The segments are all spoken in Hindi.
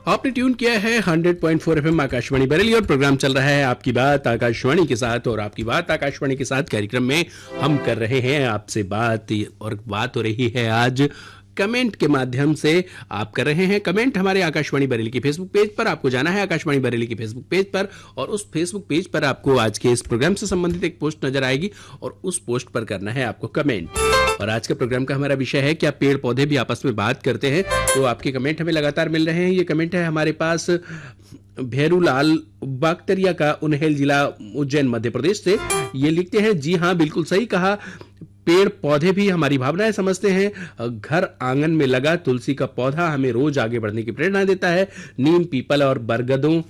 आपने ट्यून किया है 100.4 एफएम आकाशवाणी बरेली और प्रोग्राम चल रहा है आपकी बात आकाशवाणी के साथ। और आपकी बात आकाशवाणी के साथ कार्यक्रम में हम कर रहे हैं आपसे बात, और बात हो रही है आज कमेंट के माध्यम से। आप कर रहे हैं कमेंट हमारे आकाशवाणी बरेली के फेसबुक पेज पर। आपको जाना है आकाशवाणी बरेली के फेसबुक पेज पर और उस फेसबुक पेज पर आपको आज के इस प्रोग्राम से संबंधित एक पोस्ट नजर आएगी और उस पोस्ट पर करना है आपको कमेंट। और आज के प्रोग्राम का हमारा विषय है क्या पेड़ पौधे भी आपस में बात करते हैं। तो आपके कमेंट हमें लगातार मिल रहे हैं। ये कमेंट है हमारे पास भेरूलाल बागतरिया का, उन्हेल जिला उज्जैन मध्य प्रदेश से। ये लिखते हैं, जी हाँ बिल्कुल सही कहा, पेड़ पौधे भी हमारी भावनाएं समझते हैं। घर आंगन में लगा तुलसी का पौधा हमें रोज आगे बढ़ने की प्रेरणा देता है। नीम, पीपल और बरगदों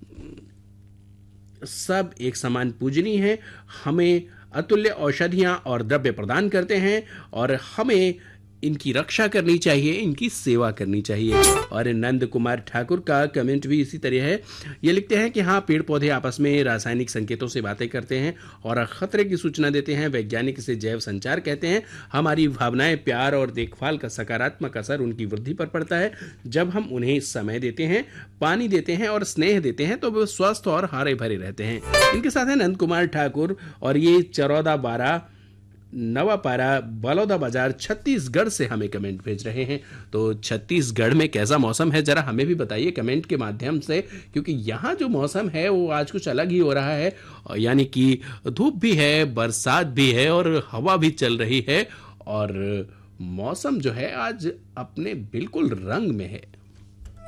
सब एक समान पूजनीय है, हमें अतुल्य औषधियां और द्रव्य प्रदान करते हैं और हमें इनकी रक्षा करनी चाहिए, इनकी सेवा करनी चाहिए। और नंद कुमार ठाकुर का कमेंट भी इसी तरह है। ये लिखते हैं कि हाँ, पेड़ पौधे आपस में रासायनिक संकेतों से बातें करते हैं और खतरे की सूचना देते हैं। वैज्ञानिक इसे जैव संचार कहते हैं। हमारी भावनाएं, प्यार और देखभाल का सकारात्मक असर उनकी वृद्धि पर पड़ता है। जब हम उन्हें समय देते हैं, पानी देते हैं और स्नेह देते हैं तो वे स्वस्थ और हरे भरे रहते हैं। इनके साथ है नंद कुमार ठाकुर और ये 14-12 नवापारा बलौदा बाजार छत्तीसगढ़ से हमें कमेंट भेज रहे हैं। तो छत्तीसगढ़ में कैसा मौसम है जरा हमें भी बताइए कमेंट के माध्यम से, क्योंकि यहाँ जो मौसम है वो आज कुछ अलग ही हो रहा है। यानी कि धूप भी है, बरसात भी है और हवा भी चल रही है और मौसम जो है आज अपने बिल्कुल रंग में है।